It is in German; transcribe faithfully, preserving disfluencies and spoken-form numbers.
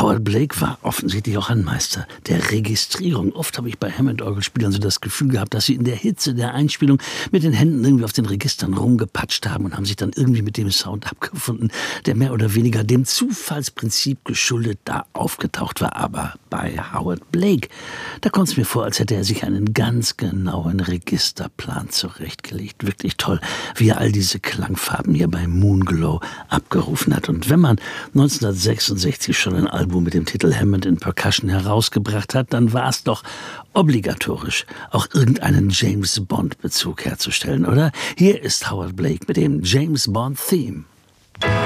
Howard Blake war offensichtlich auch ein Meister der Registrierung. Oft habe ich bei Hammond-Orgelspielern so das Gefühl gehabt, dass sie in der Hitze der Einspielung mit den Händen irgendwie auf den Registern rumgepatscht haben und haben sich dann irgendwie mit dem Sound abgefunden, der mehr oder weniger dem Zufallsprinzip geschuldet da aufgetaucht war. Aber bei Howard Blake, da kommt es mir vor, als hätte er sich einen ganz genauen Registerplan zurechtgelegt. Wirklich toll, wie er all diese Klangfarben hier bei Moonglow abgerufen hat. Und wenn man neunzehnhundertsechsundsechzig schon ein Album mit dem Titel Hammond in Percussion herausgebracht hat, dann war es doch obligatorisch, auch irgendeinen James-Bond-Bezug herzustellen, oder? Hier ist Howard Blake mit dem James-Bond-Theme.